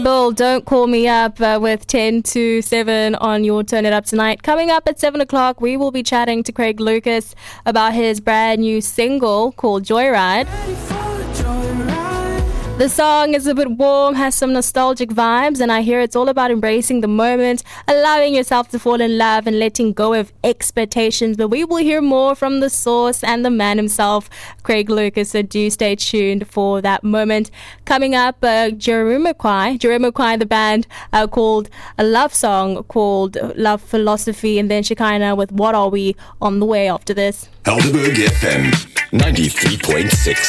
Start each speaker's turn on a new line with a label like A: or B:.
A: Bill, don't call me up with 10 to 7 on your Turn It Up tonight. Coming up at 7 o'clock, we will be chatting to Craig Lucas about his brand new single called Joyride. The song is a bit warm, has some nostalgic vibes, and I hear it's all about embracing the moment, allowing yourself to fall in love and letting go of expectations. But we will hear more from the source and the man himself, Craig Lucas, so do stay tuned for that moment. Coming up, Jamiroquai, the band, called a love song called Love Philosophy, and then Shekinah with What Are We on the way after this.
B: Helderberg FM 93.6.